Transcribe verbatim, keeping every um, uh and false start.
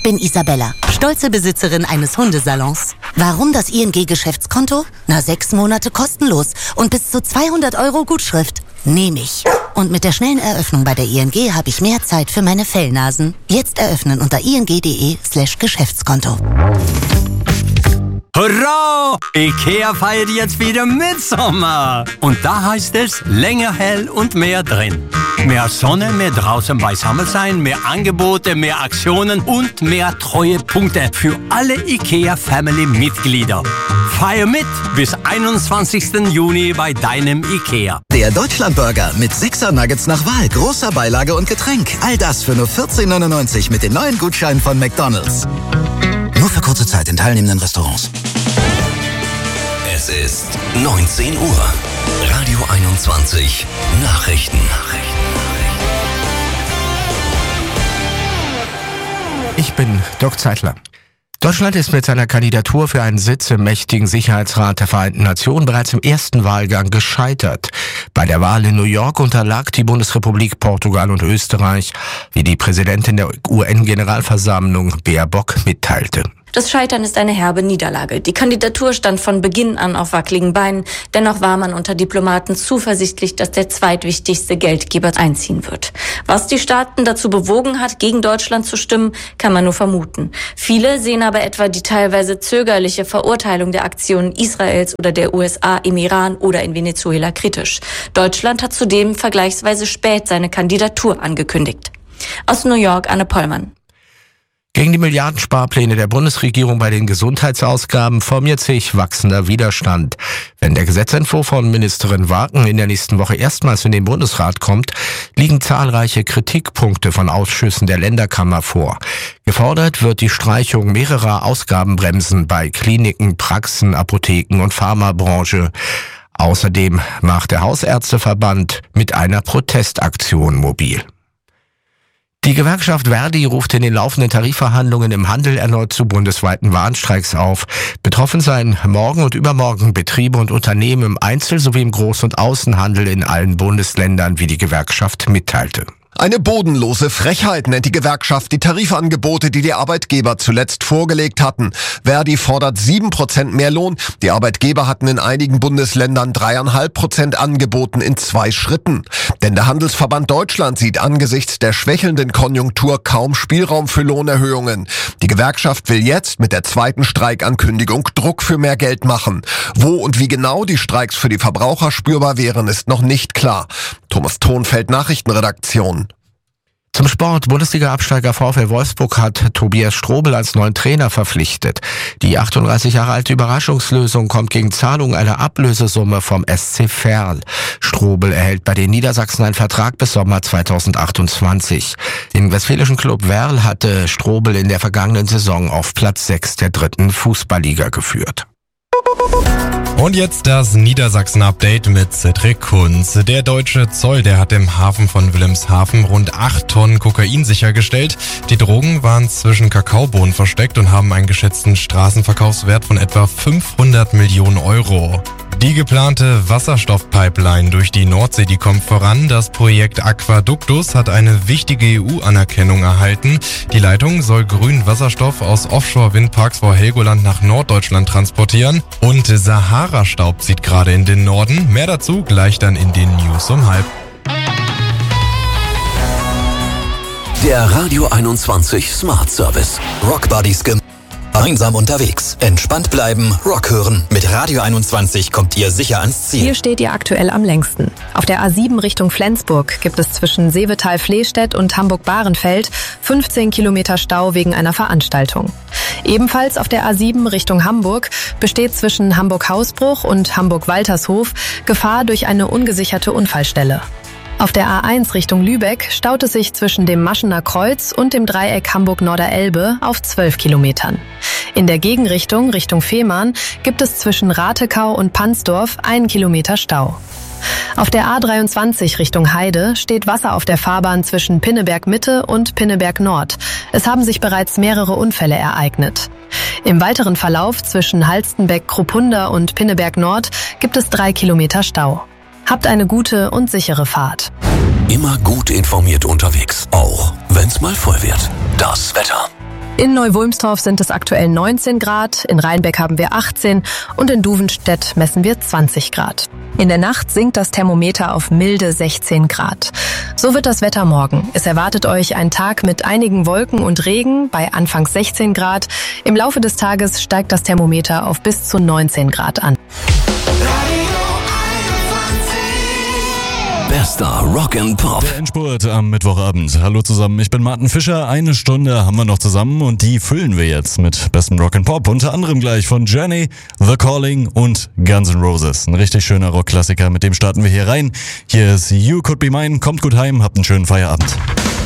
bin Isabella, stolze Besitzerin eines Hundesalons. Warum das I N G-Geschäftskonto? Na, sechs Monate kostenlos und bis zu zweihundert Euro Gutschrift. Nehme ich. Und mit der schnellen Eröffnung bei der I N G habe ich mehr Zeit für meine Fellnasen. Jetzt eröffnen unter ing.de slash Geschäftskonto. Hurra! IKEA feiert jetzt wieder Mitsommer. Und da heißt es länger hell und mehr drin. Mehr Sonne, mehr draußen beisammen sein, mehr Angebote, mehr Aktionen und mehr Treuepunkte für alle IKEA-Family-Mitglieder. Feier mit bis einundzwanzigsten Juni bei deinem IKEA. Der Deutschlandburger mit Sixer Nuggets nach Wahl, großer Beilage und Getränk. All das für nur vierzehn neunundneunzig mit den neuen Gutscheinen von McDonald's. Nur für kurze Zeit in teilnehmenden Restaurants. Es ist neunzehn Uhr. Radio einundzwanzig. Nachrichten. Ich bin Dirk Zeitler. Deutschland ist mit seiner Kandidatur für einen Sitz im mächtigen Sicherheitsrat der Vereinten Nationen bereits im ersten Wahlgang gescheitert. Bei der Wahl in New York unterlag die Bundesrepublik Portugal und Österreich, wie die Präsidentin der U N-Generalversammlung Baerbock mitteilte. Das Scheitern ist eine herbe Niederlage. Die Kandidatur stand von Beginn an auf wackeligen Beinen. Dennoch war man unter Diplomaten zuversichtlich, dass der zweitwichtigste Geldgeber einziehen wird. Was die Staaten dazu bewogen hat, gegen Deutschland zu stimmen, kann man nur vermuten. Viele sehen aber etwa die teilweise zögerliche Verurteilung der Aktionen Israels oder der U S A im Iran oder in Venezuela kritisch. Deutschland hat zudem vergleichsweise spät seine Kandidatur angekündigt. Aus New York, Anne Pollmann. Gegen die Milliardensparpläne der Bundesregierung bei den Gesundheitsausgaben formiert sich wachsender Widerstand. Wenn der Gesetzentwurf von Ministerin Waken in der nächsten Woche erstmals in den Bundesrat kommt, liegen zahlreiche Kritikpunkte von Ausschüssen der Länderkammer vor. Gefordert wird die Streichung mehrerer Ausgabenbremsen bei Kliniken, Praxen, Apotheken und Pharmabranche. Außerdem macht der Hausärzteverband mit einer Protestaktion mobil. Die Gewerkschaft Verdi ruft in den laufenden Tarifverhandlungen im Handel erneut zu bundesweiten Warnstreiks auf. Betroffen seien morgen und übermorgen Betriebe und Unternehmen im Einzel- sowie im Groß- und Außenhandel in allen Bundesländern, wie die Gewerkschaft mitteilte. Eine bodenlose Frechheit nennt die Gewerkschaft die Tarifangebote, die die Arbeitgeber zuletzt vorgelegt hatten. Verdi fordert sieben Prozent mehr Lohn. Die Arbeitgeber hatten in einigen Bundesländern drei Komma fünf Prozent angeboten in zwei Schritten. Denn der Handelsverband Deutschland sieht angesichts der schwächelnden Konjunktur kaum Spielraum für Lohnerhöhungen. Die Gewerkschaft will jetzt mit der zweiten Streikankündigung Druck für mehr Geld machen. Wo und wie genau die Streiks für die Verbraucher spürbar wären, ist noch nicht klar. Thomas Thonfeld, Nachrichtenredaktion. Zum Sport. Bundesliga-Absteiger VfL Wolfsburg hat Tobias Strobel als neuen Trainer verpflichtet. Die achtunddreißig Jahre alte Überraschungslösung kommt gegen Zahlung einer Ablösesumme vom S C Verl. Strobel erhält bei den Niedersachsen einen Vertrag bis Sommer zweitausendachtundzwanzig. Den westfälischen Club Verl hatte Strobel in der vergangenen Saison auf Platz sechs der dritten Fußballliga geführt. Und jetzt das Niedersachsen-Update mit Cedric Kunz. Der deutsche Zoll, der hat im Hafen von Wilhelmshaven rund acht Tonnen Kokain sichergestellt. Die Drogen waren zwischen Kakaobohnen versteckt und haben einen geschätzten Straßenverkaufswert von etwa fünfhundert Millionen Euro. Die geplante Wasserstoffpipeline durch die Nordsee, die kommt voran. Das Projekt Aquaductus hat eine wichtige E U-Anerkennung erhalten. Die Leitung soll grünen Wasserstoff aus Offshore-Windparks vor Helgoland nach Norddeutschland transportieren. Und Sahara-Staub zieht gerade in den Norden. Mehr dazu gleich dann in den News um halb. Der Radio einundzwanzig Smart Service. Rock Buddies gemeinsam unterwegs. Entspannt bleiben, Rock hören. Mit Radio einundzwanzig kommt ihr sicher ans Ziel. Hier steht ihr aktuell am längsten. Auf der A sieben Richtung Flensburg gibt es zwischen Seevetal-Flehstedt und Hamburg-Bahrenfeld fünfzehn Kilometer Stau wegen einer Veranstaltung. Ebenfalls auf der A sieben Richtung Hamburg besteht zwischen Hamburg-Hausbruch und Hamburg-Waltershof Gefahr durch eine ungesicherte Unfallstelle. Auf der A eins Richtung Lübeck staut es sich zwischen dem Maschener Kreuz und dem Dreieck Hamburg-Norderelbe auf zwölf Kilometern. In der Gegenrichtung Richtung Fehmarn gibt es zwischen Ratekau und Pansdorf einen Kilometer Stau. Auf der A dreiundzwanzig Richtung Heide steht Wasser auf der Fahrbahn zwischen Pinneberg Mitte und Pinneberg Nord. Es haben sich bereits mehrere Unfälle ereignet. Im weiteren Verlauf zwischen Halstenbeck-Kruppunda und Pinneberg Nord gibt es drei Kilometer Stau. Habt eine gute und sichere Fahrt. Immer gut informiert unterwegs, auch wenn's mal voll wird. Das Wetter. In Neu-Wulmstorf sind es aktuell neunzehn Grad, in Rheinbeck haben wir achtzehn und in Duvenstedt messen wir zwanzig Grad. In der Nacht sinkt das Thermometer auf milde sechzehn Grad. So wird das Wetter morgen. Es erwartet euch ein Tag mit einigen Wolken und Regen bei anfangs sechzehn Grad. Im Laufe des Tages steigt das Thermometer auf bis zu neunzehn Grad an. Bester Rock and Pop. Der Endspurt am Mittwochabend. Hallo zusammen, ich bin Martin Fischer. Eine Stunde haben wir noch zusammen und die füllen wir jetzt mit bestem Rock and Pop. Unter anderem gleich von Journey, The Calling und Guns N' Roses. Ein richtig schöner Rockklassiker, mit dem starten wir hier rein. Hier ist You Could Be Mine. Kommt gut heim, habt einen schönen Feierabend.